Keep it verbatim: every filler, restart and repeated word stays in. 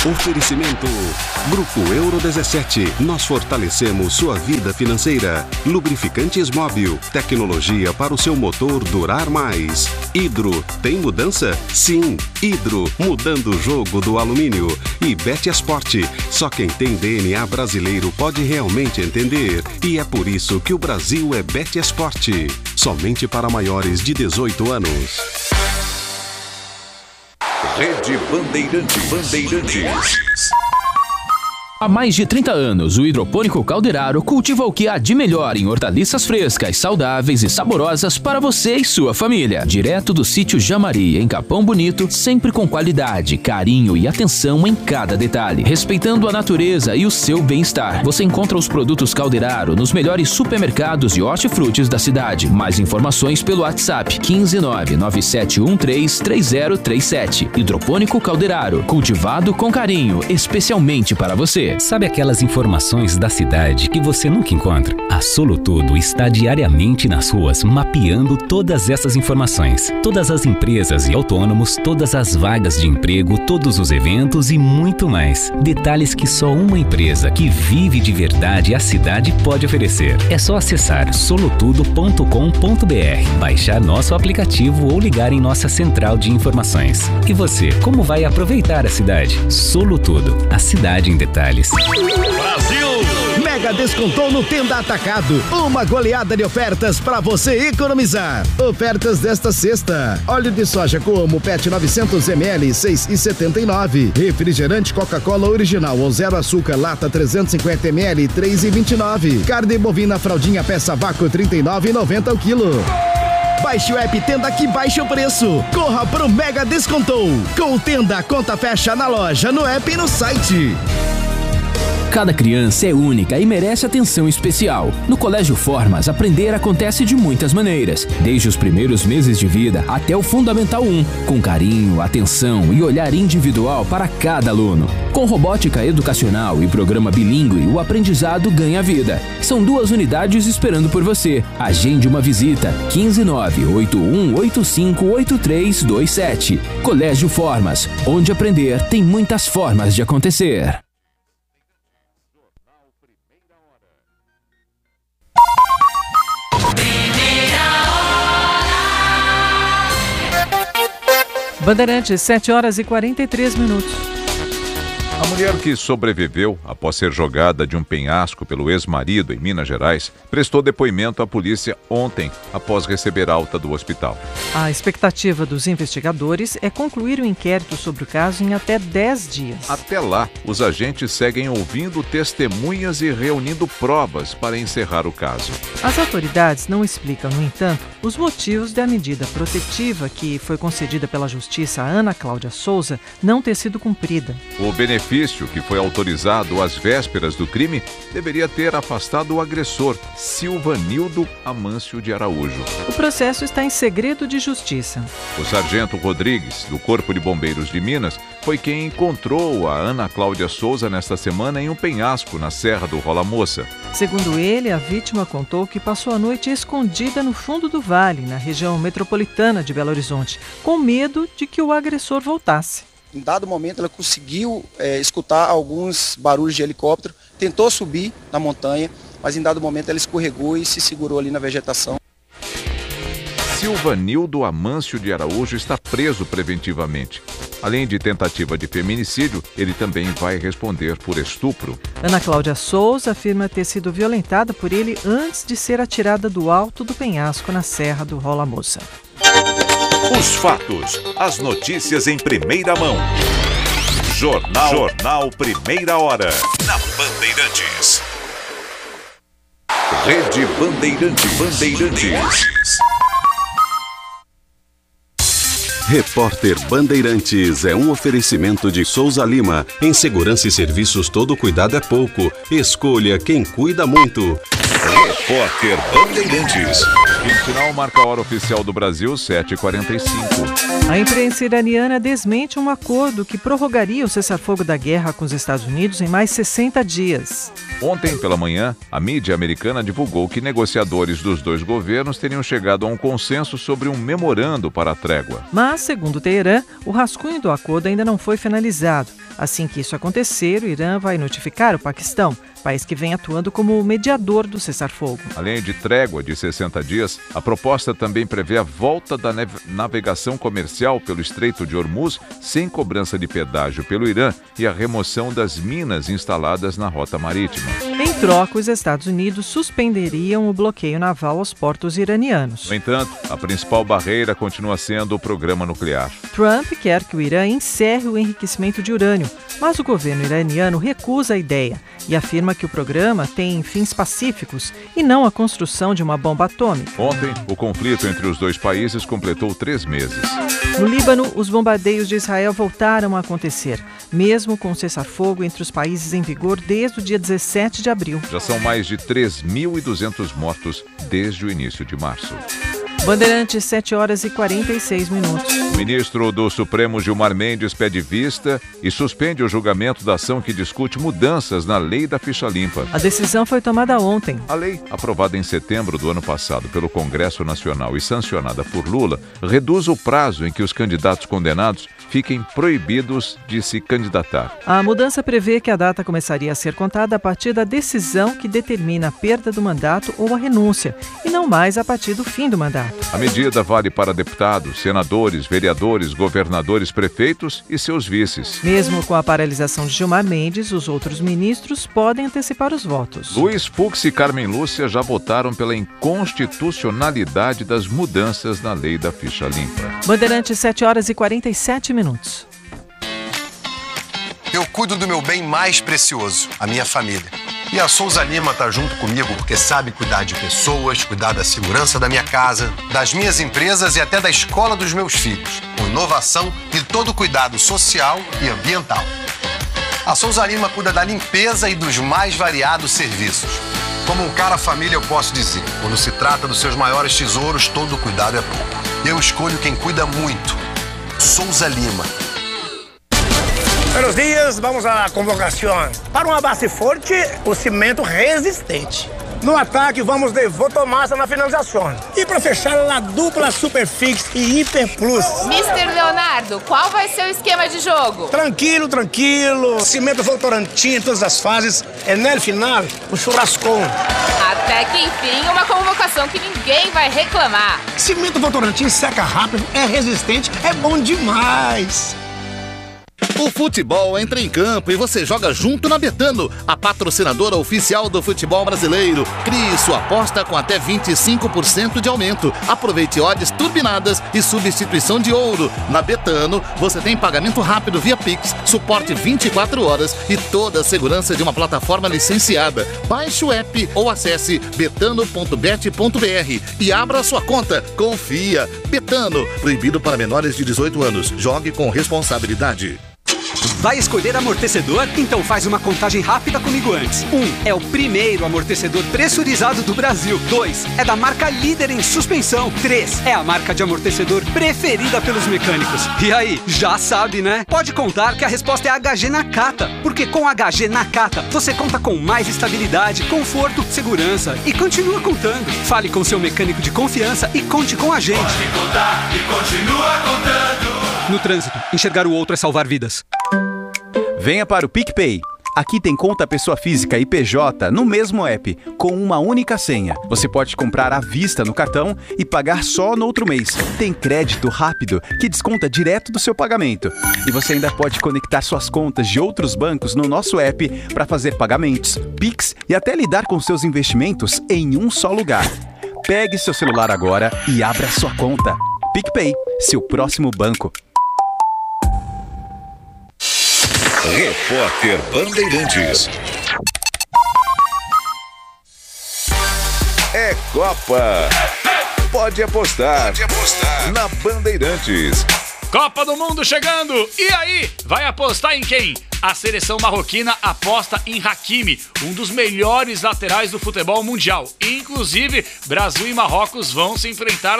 Oferecimento Grupo Euro dezessete. Nós fortalecemos sua vida financeira. Lubrificantes Móbil. Tecnologia para o seu motor durar mais. Hidro. Tem mudança? Sim. Hidro. Mudando o jogo do alumínio. E Betesport. Só quem tem D N A brasileiro pode realmente entender. E é por isso que o Brasil é Betesport. Somente para maiores de dezoito anos. Rede Bandeirantes. Bandeirantes. Há mais de trinta anos, o Hidropônico Calderaro cultiva o que há de melhor em hortaliças frescas, saudáveis e saborosas para você e sua família. Direto do sítio Jamari, em Capão Bonito, sempre com qualidade, carinho e atenção em cada detalhe, respeitando a natureza e o seu bem-estar. Você encontra os produtos Calderaro nos melhores supermercados de hortifrutis da cidade. Mais informações pelo WhatsApp quinze nove nove sete um três três zero três sete. Hidropônico Calderaro, cultivado com carinho, especialmente para você. Sabe aquelas informações da cidade que você nunca encontra? A Solutudo está diariamente nas ruas mapeando todas essas informações. Todas as empresas e autônomos, todas as vagas de emprego, todos os eventos e muito mais. Detalhes que só uma empresa que vive de verdade a cidade pode oferecer. É só acessar solutudo ponto com ponto br, baixar nosso aplicativo ou ligar em nossa central de informações. E você, como vai aproveitar a cidade? Solutudo, a cidade em detalhes. Brasil! Mega descontou no Tenda Atacado. Uma goleada de ofertas para você economizar. Ofertas desta sexta. Óleo de soja Coamo P E T novecentos mililitros, seis reais e setenta e nove centavos. Refrigerante Coca-Cola original ou zero açúcar, lata trezentos e cinquenta mililitros, três reais e vinte e nove centavos. Carne bovina fraldinha peça vácuo, trinta e nove reais e noventa centavos o quilo. Baixe o app Tenda que baixa o preço. Corra pro Mega Descontou. Com o Tenda, a conta fecha na loja, no app e no site. Cada criança é única e merece atenção especial. No Colégio Formas, aprender acontece de muitas maneiras, desde os primeiros meses de vida até o Fundamental um, com carinho, atenção e olhar individual para cada aluno. Com robótica educacional e programa bilíngue, o aprendizado ganha vida. São duas unidades esperando por você. Agende uma visita. quinze nove oito um oito cinco oito três dois sete. Colégio Formas, onde aprender tem muitas formas de acontecer. Bandeirantes, sete horas e quarenta e três minutos. A mulher que sobreviveu após ser jogada de um penhasco pelo ex-marido em Minas Gerais prestou depoimento à polícia ontem, após receber alta do hospital. A expectativa dos investigadores é concluir o inquérito sobre o caso em até dez dias. Até lá, os agentes seguem ouvindo testemunhas e reunindo provas para encerrar o caso. As autoridades não explicam, no entanto, os motivos da medida protetiva que foi concedida pela Justiça a Ana Cláudia Souza não ter sido cumprida. O benefício que foi autorizado às vésperas do crime deveria ter afastado o agressor, Silvanildo Amâncio de Araújo. O processo está em segredo de justiça. O sargento Rodrigues, do Corpo de Bombeiros de Minas, foi quem encontrou a Ana Cláudia Souza nesta semana em um penhasco na Serra do Rola Moça. Segundo ele, a vítima contou que passou a noite escondida no fundo do vale, na região metropolitana de Belo Horizonte, com medo de que o agressor voltasse. Em dado momento, ela conseguiu é, escutar alguns barulhos de helicóptero, tentou subir na montanha, mas em dado momento ela escorregou e se segurou ali na vegetação. Silvanildo Amâncio de Araújo está preso preventivamente. Além de tentativa de feminicídio, ele também vai responder por estupro. Ana Cláudia Souza afirma ter sido violentada por ele antes de ser atirada do alto do penhasco na Serra do Rola Moça. Os fatos, as notícias em primeira mão. Jornal, Jornal Primeira Hora, na Bandeirantes. Rede Bandeirantes. Bandeirantes. Repórter Bandeirantes é um oferecimento de Souza Lima. Em segurança e serviços todo cuidado é pouco. Escolha quem cuida muito. Repórter Bandeirantes. Final marca a hora oficial do Brasil, sete e quarenta e cinco. A imprensa iraniana desmente um acordo que prorrogaria o cessar-fogo da guerra com os Estados Unidos em mais sessenta dias. Ontem pela manhã, a mídia americana divulgou que negociadores dos dois governos teriam chegado a um consenso sobre um memorando para a trégua. Mas, segundo Teherã, o rascunho do acordo ainda não foi finalizado. Assim que isso acontecer, o Irã vai notificar o Paquistão, país que vem atuando como mediador do cessar-fogo. Além de trégua de sessenta dias, a proposta também prevê a volta da navegação comercial pelo Estreito de Hormuz sem cobrança de pedágio pelo Irã e a remoção das minas instaladas na rota marítima. Em troca, os Estados Unidos suspenderiam o bloqueio naval aos portos iranianos. No entanto, a principal barreira continua sendo o programa nuclear. Trump quer que o Irã encerre o enriquecimento de urânio, mas o governo iraniano recusa a ideia e afirma que o programa tem fins pacíficos e não a construção de uma bomba atômica. Ontem, o conflito entre os dois países completou três meses. No Líbano, os bombardeios de Israel voltaram a acontecer, mesmo com o cessar-fogo entre os países em vigor desde o dia dezessete de abril. Já são mais de três mil e duzentos mortos desde o início de março. Bandeirantes, sete horas e quarenta e seis minutos. O ministro do Supremo, Gilmar Mendes, pede vista e suspende o julgamento da ação que discute mudanças na lei da ficha limpa. A decisão foi tomada ontem. A lei, aprovada em setembro do ano passado pelo Congresso Nacional e sancionada por Lula, reduz o prazo em que os candidatos condenados fiquem proibidos de se candidatar. A mudança prevê que a data começaria a ser contada a partir da decisão que determina a perda do mandato ou a renúncia, e não mais a partir do fim do mandato. A medida vale para deputados, senadores, vereadores, governadores, prefeitos e seus vices. Mesmo com a paralisação de Gilmar Mendes, os outros ministros podem antecipar os votos. Luiz Fux e Carmen Lúcia já votaram pela inconstitucionalidade das mudanças na lei da ficha limpa. Bandeirantes, sete horas e quarenta e sete minutos. Eu cuido do meu bem mais precioso, a minha família. E a Souza Lima está junto comigo porque sabe cuidar de pessoas, cuidar da segurança da minha casa, das minhas empresas e até da escola dos meus filhos, com inovação e todo o cuidado social e ambiental. A Souza Lima cuida da limpeza e dos mais variados serviços. Como um cara família, eu posso dizer, quando se trata dos seus maiores tesouros, todo cuidado é pouco. Eu escolho quem cuida muito. Souza Lima. Buenos dias, vamos à convocação. Para uma base forte, o cimento resistente. No ataque, vamos de Votomassa na finalização. E para fechar, a dupla Superfix e Hiper Plus. mister Leonardo, qual vai ser o esquema de jogo? Tranquilo, tranquilo. Cimento Votorantim em todas as fases. E no final, o churrascão. Até que enfim, uma convocação que ninguém vai reclamar. Cimento Votorantim seca rápido, é resistente, é bom demais. O futebol entra em campo e você joga junto na Betano, a patrocinadora oficial do futebol brasileiro. Crie sua aposta com até vinte e cinco por cento de aumento. Aproveite odds turbinadas e substituição de ouro. Na Betano, você tem pagamento rápido via Pix, suporte vinte e quatro horas e toda a segurança de uma plataforma licenciada. Baixe o app ou acesse betano ponto bet ponto br e abra sua conta. Confia. Betano, proibido para menores de dezoito anos. Jogue com responsabilidade. Vai escolher amortecedor? Então faz uma contagem rápida comigo antes. Um, é o primeiro amortecedor pressurizado do Brasil. Dois, é da marca líder em suspensão. Três, é a marca de amortecedor preferida pelos mecânicos. E aí, já sabe, né? Pode contar que a resposta é H G Nakata, porque com H G Nakata você conta com mais estabilidade, conforto, segurança e continua contando. Fale com seu mecânico de confiança e conte com a gente. Pode contar e continua contando. No trânsito, enxergar o outro é salvar vidas. Venha para o PicPay. Aqui tem conta pessoa física e P J no mesmo app, com uma única senha. Você pode comprar à vista no cartão e pagar só no outro mês. Tem crédito rápido que desconta direto do seu pagamento. E você ainda pode conectar suas contas de outros bancos no nosso app para fazer pagamentos, Pix e até lidar com seus investimentos em um só lugar. Pegue seu celular agora e abra sua conta. PicPay, seu próximo banco. Repórter Bandeirantes. É Copa. Pode apostar. Pode apostar na Bandeirantes. Copa do Mundo chegando. E aí, vai apostar em quem? A seleção marroquina aposta em Hakimi, um dos melhores laterais do futebol mundial. Inclusive, Brasil e Marrocos vão se enfrentar